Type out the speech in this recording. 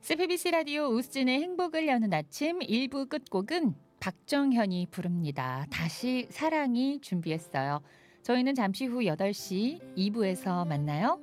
CBBC 라디오 우스진의 행복을 여는 아침 1부 끝곡은 박정현이 부릅니다. 다시 사랑이 준비했어요. 저희는 잠시 후 8시 2부에서 만나요.